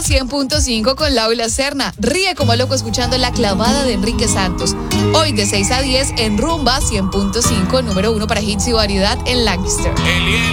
100.5 con Laura Serna. Ríe como loco escuchando La Clavada de Enrique Santos. Hoy de 6 a 10 en Rumba 100.5, número 1 para hits y variedad en Lancaster.